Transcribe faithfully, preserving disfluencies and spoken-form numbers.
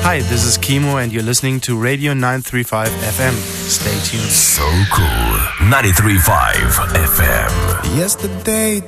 Hi, this is Kimo and you're listening to Radio nine thirty-five F M. Stay tuned. So cool. ninety-three point five F M. Yesterday